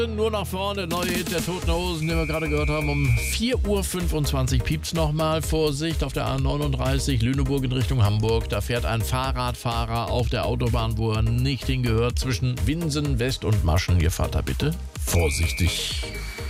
Nur nach vorne, neue Hit der Toten Hosen, den wir gerade gehört haben. Um 4:25 Uhr piept's nochmal. Vorsicht auf der A39 Lüneburg in Richtung Hamburg. Da fährt ein Fahrradfahrer auf der Autobahn, wo er nicht hingehört, zwischen Winsen West und Maschen. Ihr fahrt da bitte vorsichtig.